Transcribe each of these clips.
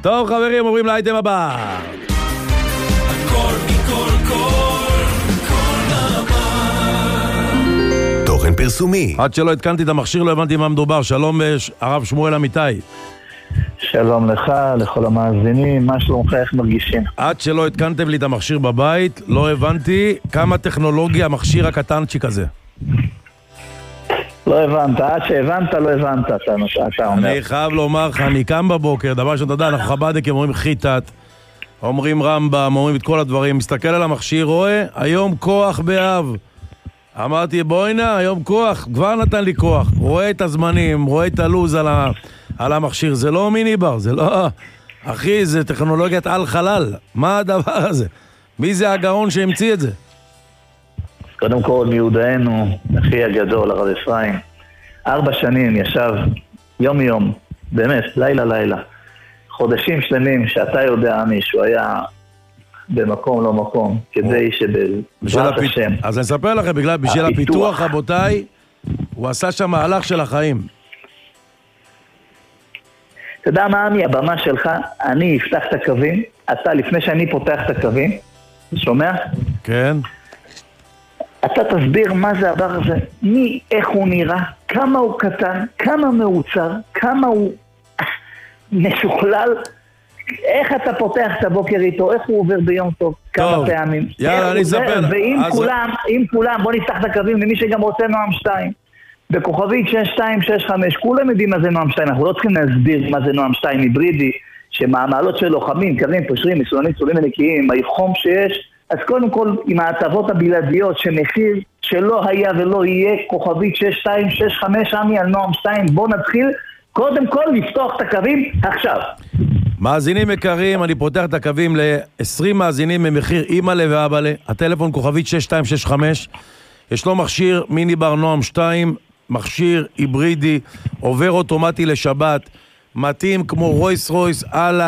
טוב חברים, עוברים לאייטם הבא. תוכן פרסומי. עד שלא התקנתי את המכשיר לא הבנתי מה מדובר. שלום הרב שמואל אמיתי. שלום לך, לכל המאזינים, מה שלומך, איך מרגישים? עד שלא התקנתם לי את המכשיר בבית לא הבנתי כמה טכנולוגיה המכשיר הקטנצ'יק הזה. לא הבנת, עד שהבנת לא הבנת, אתה אומר. אני חייב לומר לך, אני קם בבוקר, דבר שאתה יודע, אנחנו חב"דניקים אומרים חיטת, אומרים רמב"ם, אומרים את כל הדברים, מסתכל על המכשיר, רואה, היום כוח באב. אמרתי, בואי נא, היום כוח, כבר נתן לי כוח. רואה את הזמנים, רואה את הלוז על המכשיר, זה לא מיניבר, זה לא... אחי, זה טכנולוגיית על חלל. מה הדבר הזה? מי זה הגאון שהמציא את זה? קודם כל, מיודענו, אחי הגדול, הרב אפרים, 4 שנים ישב יום, באמת, לילה, חודשים שלמים שאתה יודע מישהו היה במקום לא מקום, כדי שבעזרת השם. אז אני אספר לכם, בשביל הפיתוח, רבותיי, הוא עשה שם מהלך של החיים. אתה יודע מה, עמי, הבמה שלך, אני אפתח את הקווים, אתה, לפני שאני פותח את הקווים, שומע? כן. אתה תסביר מה זה הדבר הזה, איך הוא נראה, כמה הוא קטן, כמה מעוצר, כמה הוא משוכלל, איך אתה פותח את הבוקר איתו, איך הוא עובר ביום טוב, כמה פעמים. יאללה, אני אספר. ואם כולם, בוא נפתח את הקווים למי שגם רוצה נועם 2. בכוכבית 6265, כולם יודעים מה זה נועם 2, אנחנו לא צריכים להסביר מה זה נועם 2 היברידי, שמעלות של לוחמים, קרים, פושרים, מסולנים, צולים ונקיים, היחום שיש, אז קודם כל, עם ההטבות הבלעדיות שמחיר שלא היה ולא יהיה, כוכבית 6265, עמי על נועם 2, בוא נתחיל קודם כל לפתוח את הקווים עכשיו. מאזינים יקרים, אני פותח את הקווים ל-20 מאזינים ממחיר אימא'לה ואבא'לה, הטלפון כוכבית 6265, יש לו מכשיר מיני בר נועם 2, מכשיר היברידי, עובר אוטומטי לשבת, מתאים כמו רויס על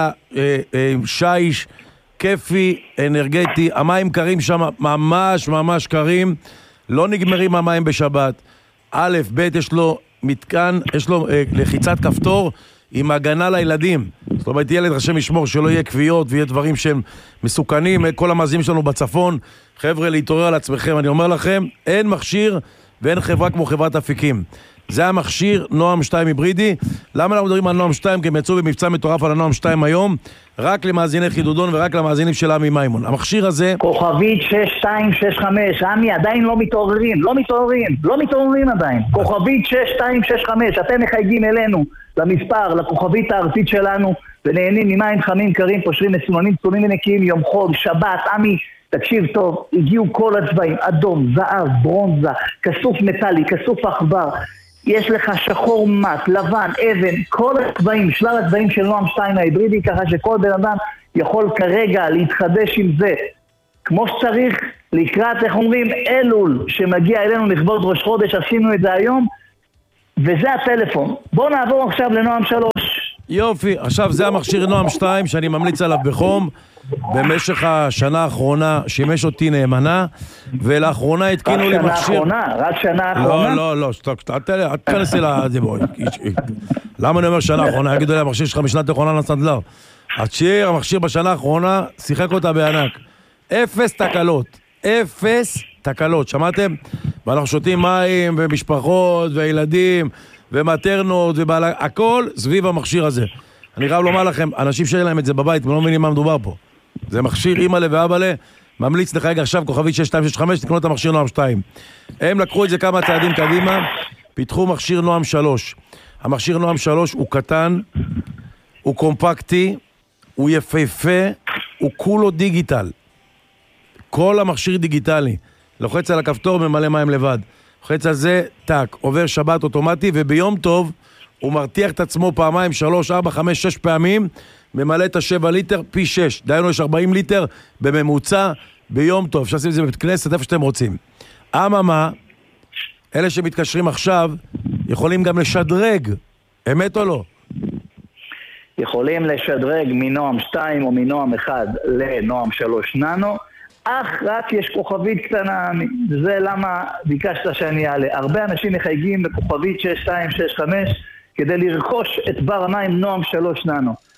שיש, כיפי, אנרגטי, המים קרים שם ממש קרים, לא נגמרים המים בשבת. א', ב', יש לו מתקן, יש לו לחיצת כפתור עם הגנה לילדים. זאת אומרת, ילד רשם ישמור שלא יהיה כוויות ויהיה דברים שהם מסוכנים. כל המאזינים שלנו בצפון, חבר'ה, להתעורר על עצמכם. אני אומר לכם, אין מכשיר ואין חברה כמו חברת אפיקים. זה המכשיר נועם 2 היברידי. למה אנחנו מדברים על נועם 2? כי הם יצאו במבצע מטורף על הנועם 2 היום, רק למאזיני חידודון ורק למאזינים של עמי מימון. המכשיר הזה... כוכבית 6265, עמי עדיין לא מתעוררים עדיין. כוכבית 6265, אתם מחייגים אלינו, למספר, לכוכבית הארצית שלנו, ונהנים ממים חמים, קרים, פושרים, מסומנים, צולים ונקיים, יום חול, שבת, עמי, תקשיב טוב, הגיעו כל הצבעים, אדום, זהב, ברונזה, כסוף מטלי, כסוף עכבר, יש לך שחור מת, לבן, אבן, כל הצבעים, שלל הצבעים של נועם 2 ההיברידי, ככה שכל בן אדם יכול כרגע להתחדש עם זה כמו שצריך, לקראת, איך אומרים, אלול שמגיע אלינו לכבוד ראש חודש, עשינו את זה היום, וזה הטלפון. בואו נעבור עכשיו לנועם 3. יופי, עכשיו זה המכשיר נועם 2 שאני ממליץ עליו בחום. במשך השנה האחרונה שימש אותי נאמנה, ולאחרונה התקינו לי מכשיר... רק שנה האחרונה? לא, אל תכנסי לזה בואי. למה אני אומר שנה האחרונה? יגידו לי, המכשיר שלך משנת האחרונה לסנדלר. המכשיר בשנה האחרונה שיחק אותה בענק. 0 תקלות, שמעתם? ואנחנו שותים מים ומשפחות וילדים ומטרנות הכל סביב המכשיר הזה. אני חייב לומר לכם, אנשים שאין להם את זה בבית, הם לא מבינים מה מדובר פה. זה מכשיר אימא'לה ואבא'לה, ממליץ לחייג עכשיו כוכבית 6265, תקנו את המכשיר נועם 2. הם לקחו את זה כמה צעדים קדימה, פיתחו מכשיר נועם 3. המכשיר נועם 3 הוא קטן, הוא קומפקטי, הוא יפהפה, הוא כולו דיגיטל. כל המכשיר דיגיטלי. לוחץ על הכפתור, ממלא מים לבד. לוחץ על זה, טק, עובר שבת אוטומטי, וביום טוב הוא מרתיח את עצמו פעמיים, 3, 4, 5, 6 פעמים, ממלא את 7 ליטר, פי 6. דיינו יש 40 ליטר בממוצע ביום טוב. אפשר לשים את זה בבית כנסת, איפה שאתם רוצים. אממה, אלה שמתקשרים עכשיו, יכולים גם לשדרג. אמת או לא? יכולים לשדרג מנועם 2 או מנועם 1 לנועם 3 ננו, אך רק יש כוכבית קטנה, זה למה ביקשת שאני אעלה. הרבה אנשים מחייגים בכוכבית 6265 כדי לרכוש את בר המים נועם 3 ננו.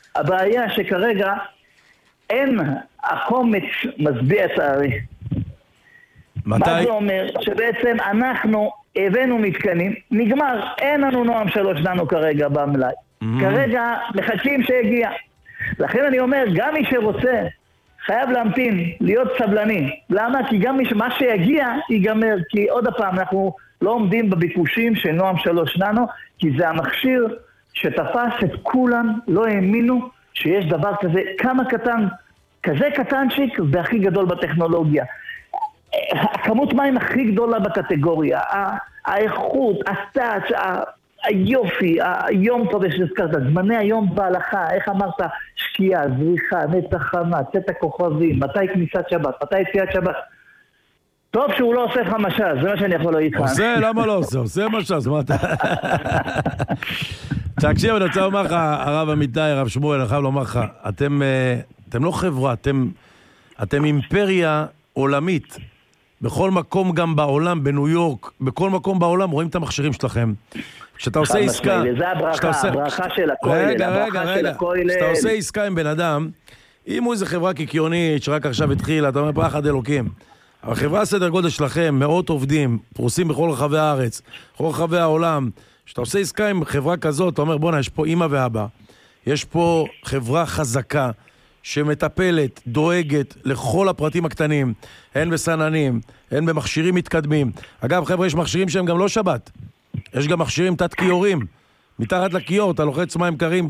הבעיה שכרגע אין הקומץ משביע את הארי. מה זה אומר? שבעצם אנחנו הבאנו מתקנים, נגמר, אין לנו נועם 3 ננו כרגע במלאי. כרגע מחכים שיגיע. לכן אני אומר, גם מי שרוצה חייב להמתין, להיות סבלני. למה? כי גם מה שיגיע ייגמר, כי עוד הפעם אנחנו לא עומדים בביקושים של נועם 3 ננו, כי זה המכשיר שתפס את כולם, לא האמינו שיש דבר כזה, כמה קטן, כזה קטנצ'יק והכי גדול בטכנולוגיה. הכמות מים הכי גדולה בקטגוריה, האיכות, הסטאץ', היופי, היום טוב שהזכרת, זמני היום בהלכה, איך אמרת, שקיעה, זריחה, נצח חמה, צאת הכוכבים, מתי כניסת שבת, מתי יציאת שבת. טוב שהוא לא עושה לך משל, זה מה שאני יכול להגיד לך. עושה, למה לא עושה? עושה משל, אז מה אתה... תקשיב, אני רוצה לומר לך, הרב אמיתי, הרב שמואל, אני חייב לומר לך, אתם לא חברה, אתם אימפריה עולמית. בכל מקום גם בעולם, בניו יורק, בכל מקום בעולם רואים את המכשירים שלכם. כשאתה עושה עסקה... זה הברכה של הכולל. רגע. כשאתה עושה עסקה עם בן אדם, אם הוא איזה חברה קיקיונית שרק עכשיו התחילה, אתה אומר פחד אלוקים. אבל חברה סדר גודל שלכם, מאות עובדים, פרוסים בכל רחבי הארץ, בכל רחבי העולם. כשאתה עושה עסקה עם חברה כזאת, אתה אומר בונה, יש פה אמא ואבא, יש פה חברה חזקה, שמטפלת, דואגת לכל הפרטים הקטנים, הן בסננים, הן במכשירים מתקדמים. אגב, חבר'ה, יש מכשירים שהם גם לא שבת. יש גם מכשירים תת-קיורים. מתחת לקיור, אתה לוחץ מים קרים,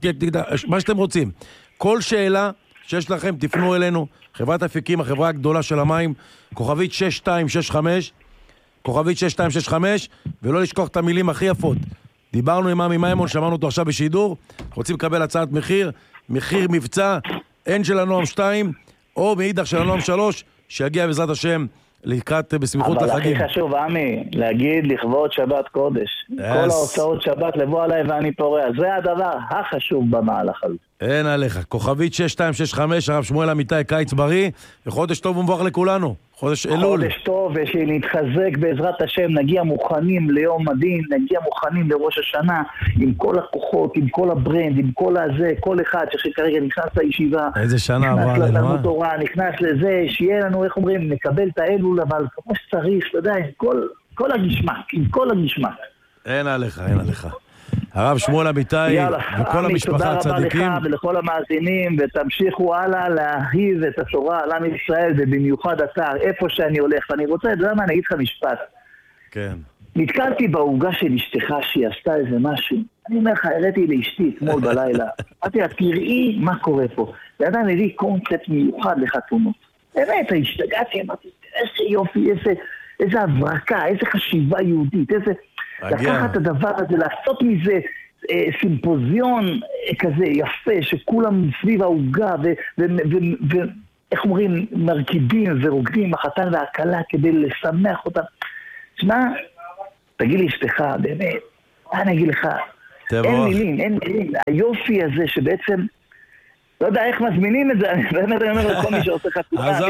מה שאתם רוצים. כל שאלה שיש לכם, תפנו אלינו. חברת אפיקים, החברה הגדולה של המים, כוכבית 6265, כוכבית 6265, ולא לשכוח את המילים הכי יפות. דיברנו עם עמי מימון, שמענו אותו עכשיו בשידור, רוצים לקבל הצעת מחיר מבצע, אין של הנועם 2, או מאידך של הנועם 3, שיגיע בעזרת השם לקראת בסמיכות החגים. אבל הכי חשוב, עמי, להגיד לכבוד שבת קודש. כל ההוצאות שבת לבוא עליי ואני פורע. זה הדבר החשוב במהלך הזה. אין עליך. כוכבית 6265, הרב שמואל אמיתי, קיץ בריא, וחודש טוב ומבורך לכולנו. חודש אלול. חודש טוב, ושנתחזק בעזרת השם, נגיע מוכנים ליום הדין, נגיע מוכנים לראש השנה, עם כל הכוחות, עם כל הברנד, עם כל הזה, כל אחד שכרגע נכנס לישיבה. איזה שנה עברה עלינו, לתלמוד תורה, נכנס לזה, שיהיה לנו, איך אומרים, נקבל את האלול, אבל כמו שצריך, אתה יודע, עם כל הגשמק, עם כל הגשמק. אין עליך, אין עליך. הרב שמואל אמיתי וכל המשפחה הצדיקים. תודה רבה לך ולכל המאזינים, ותמשיכו הלאה להאהיב את התורה על עם ישראל, ובמיוחד אתה, איפה שאני הולך. ואני רוצה, אתה יודע מה, אני אגיד לך משפט. כן. נתקלתי בעוגה של אשתך שהיא עשתה איזה משהו. אני אומר לך, הראיתי לאשתי אתמול בלילה. אמרתי לה, תראי מה קורה פה. ואדם מביא קונספט מיוחד לחתונות. באמת, השתגעתי, אמרתי, איזה יופי, איזה הברקה, איזה חשיבה יהודית, איזה... לקחת את הדבר הזה, לעשות מזה סימפוזיון כזה יפה, שכולם סביב ההוגה, ואיך אומרים, מרכיבים ורוקדים החתן והקלה כדי לשמח אותם. תשמע, תגיד לי אשתך, באמת, אני אגיד לך, אין מילים, היופי הזה שבעצם, לא יודע איך מזמינים את זה, באמת אני אומר לכל מי שעושה חתונה,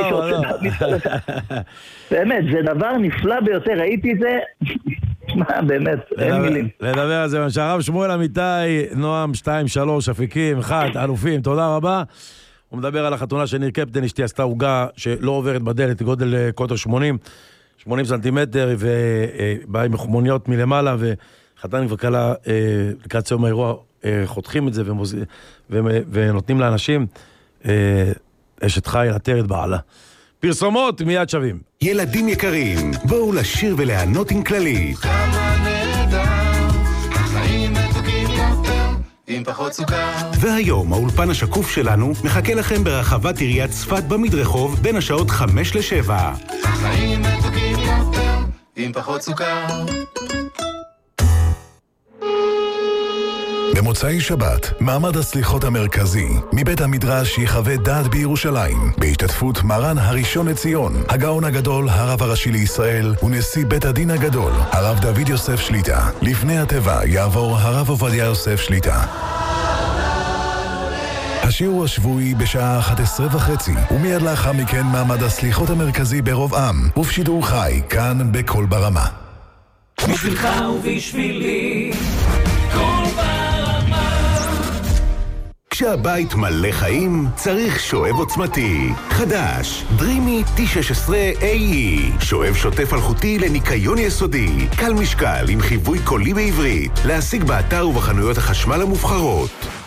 באמת, זה דבר נפלא ביותר, ראיתי את זה, באמת, אין מילים. לדבר על זה, שהרב שמואל אמיתי, נועם 2-3, אפיקים, 1, אלופים, תודה רבה. הוא מדבר על החתונה של ניר קפטן, אשתי עשתה עוגה שלא עוברת בדלת, גודל קוטר 80 סנטימטר, ובאה עם מוניות מלמעלה, וחתן וכלה לקראת סיום האירוע, חותכים את זה ונותנים לאנשים אשת חי לתרת בעלה. פרסומות מיד שווים. ילדים יקרים, בואו לשיר ולענות עם כללית. כמה נהדר, החיים מתוקים יותר, עם פחות סוכר. והיום האולפן השקוף שלנו מחכה לכם ברחבת עיריית צפת במדרחוב בין השעות 5-7. החיים מתוקים יותר, עם פחות סוכר. במוצאי שבת, מעמד הסליחות המרכזי, מבית המדרש יחווה דעת בירושלים, בהשתתפות מרן הראשון לציון, הגאון הגדול, הרב הראשי לישראל, ונשיא בית הדין הגדול, הרב דוד יוסף שליטה. לפני הטבע יעבור הרב עובדיה יוסף שליטה. השיעור השבועי בשעה 11:30, ומיד לאחר מכן מעמד הסליחות המרכזי ברוב עם, ובשידור חי, כאן בכל ברמה. בשבילך ובשבילי, כל ברמה. כשהבית מלא חיים, צריך שואב עוצמתי. חדש, דרימי T16AE. שואב שוטף אלחוטי לניקיון יסודי. קל משקל עם חיווי קולי בעברית. להשיג באתר ובחנויות החשמל המובחרות.